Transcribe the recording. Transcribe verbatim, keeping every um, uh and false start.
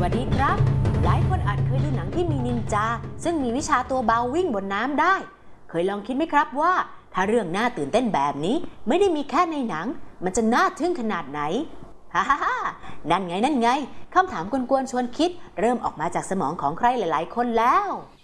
วัสดีครับหลายคนอาจเคยดูหนังที่มีนินจาซึ่งมีวิชาตัวเบาวิ่งบนน้ำได้เคยลองคิดไหมครับว่าถ้าเรื่องน่าตื่นเต้นแบบนี้ไม่ได้มีแค่ในหนังมันจะน่าทึ่งขนาดไหนฮ่าฮ่าฮ่านั่นไงนั่นไงคำถามกวนๆชวนคิดเริ่มออกมาจากสมองของใครหลายๆคนแล้ว